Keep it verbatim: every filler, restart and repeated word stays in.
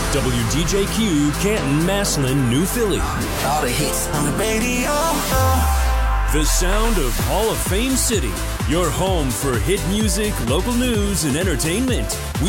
W D J Q, Canton, Massillon, New Philly. All the hits on the radio. The sound of Hall of Fame City. Your home for hit music, local news, and entertainment.